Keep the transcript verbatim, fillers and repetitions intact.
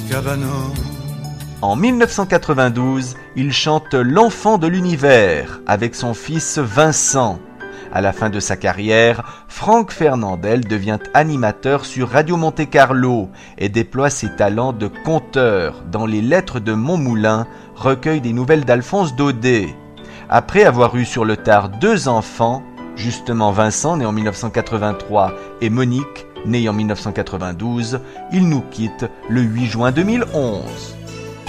cabanon. En mille neuf cent quatre-vingt-douze, il chante L'Enfant de l'Univers avec son fils Vincent. À la fin de sa carrière, Franck Fernandel devient animateur sur Radio Monte-Carlo et déploie ses talents de conteur dans Les Lettres de Montmoulin, recueil des nouvelles d'Alphonse Daudet. Après avoir eu sur le tard deux enfants, justement Vincent, né en mille neuf cent quatre-vingt-trois, et Monique, née en mille neuf cent quatre-vingt-douze, il nous quitte le huit juin deux mille onze.